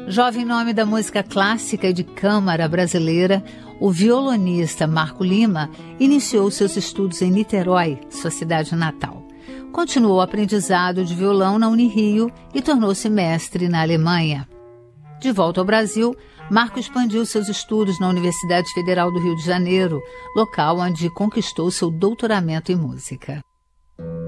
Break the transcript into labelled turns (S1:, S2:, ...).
S1: Jovem nome da música clássica e de câmara brasileira, o violonista Marco Lima iniciou seus estudos em Niterói, sua cidade natal. Continuou o aprendizado de violão na Unirio e tornou-se mestre na Alemanha. De volta ao Brasil, Marco expandiu seus estudos na Universidade Federal do Rio de Janeiro, local onde conquistou seu doutoramento em música.